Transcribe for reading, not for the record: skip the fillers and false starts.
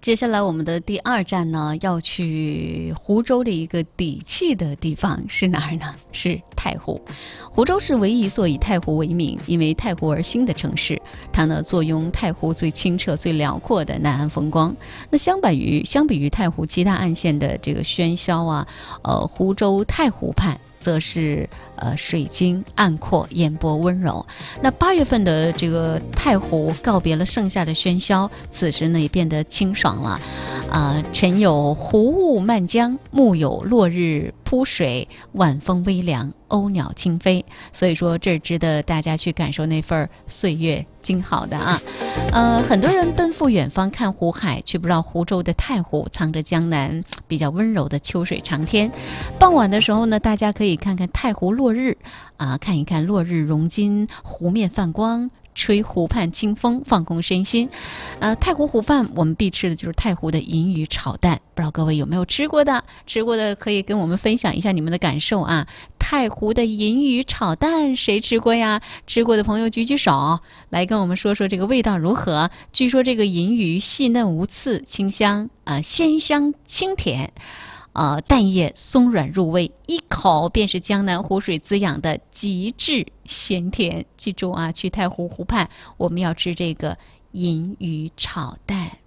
接下来我们的第2站呢，要去湖州的一个底气的地方是哪儿呢？是太湖。湖州是唯一一座以太湖为名，因为太湖而兴的城市。它呢坐拥太湖最清澈、最辽阔的南岸风光。那相比于太湖其他岸线的这个喧嚣啊，湖州太湖畔则是水晶暗阔，烟波温柔。那8月份的这个太湖告别了盛夏的喧嚣，此时呢也变得清爽了。晨有湖雾漫江，暮有落日铺水，晚风微凉，鸥鸟轻飞。所以说这值得大家去感受那份岁月静好的啊。很多人奔赴远方看湖海，却不知道湖州的太湖藏着江南比较温柔的秋水长天。傍晚的时候呢，大家可以看看太湖落日看一看落日融金，湖面泛光，吹湖畔清风，放空身心。太湖湖饭我们必吃的就是太湖的银鱼炒蛋，不知道各位有没有吃过的？吃过的可以跟我们分享一下你们的感受啊。太湖的银鱼炒蛋谁吃过呀？吃过的朋友举举手，来跟我们说说这个味道如何。据说这个银鱼细嫩无刺，清香鲜香清甜。蛋液松软入味，一口便是江南湖水滋养的极致鲜甜。记住啊，去太湖湖畔我们要吃这个银鱼炒蛋。